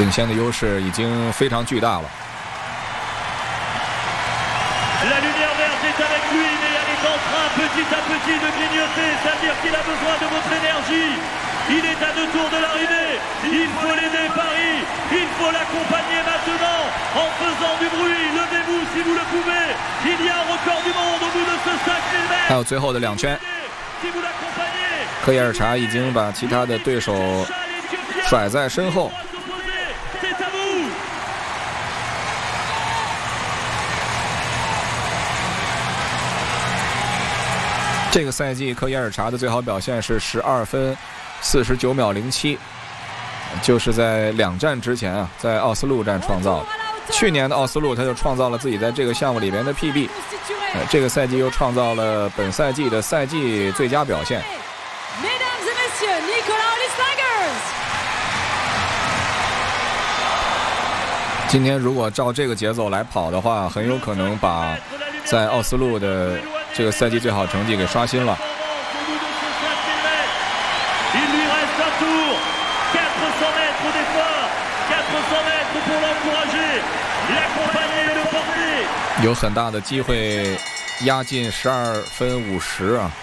领先的优势已经非常巨大了。 La lumière verte est avec lui, mais elle est en train petit à petit de grignoter. Ça veut dire qu'il a besoin de votre énergie. Il est à 2 tours de l'arrivée. Il faut l'aider Paris. Il faut l'accompagner maintenant en faisant du bruit. Levez-vous si vous le pouvez. Il y a un record du monde au bout de ce 5000 mètres. 还有最后的2圈，科耶尔查已经把其他的对手甩在身后。这个赛季科耶尔查的最好表现是12分49秒07，就是在2站之前啊，在奥斯陆站创造的。去年的奥斯陆他就创造了自己在这个项目里边的 PB， 这个赛季又创造了本赛季的赛季最佳表现。今天如果照这个节奏来跑的话，很有可能把在奥斯陆的这个赛季最好成绩给刷新了。有很大的机会压进12分50啊。